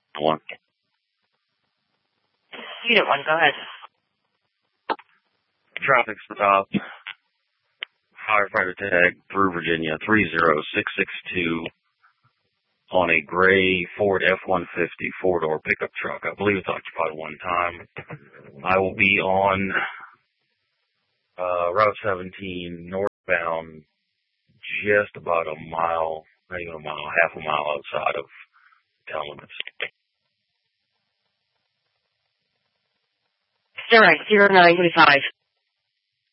One. Unit 1, go ahead. Traffic stop. Firefighter tag through Virginia 30662 on a gray Ford F-150 four-door pickup truck. I believe it's occupied one time. I will be on Route 17 northbound, just about a mile, not even a mile, half a mile outside of town limits. Direct 0925.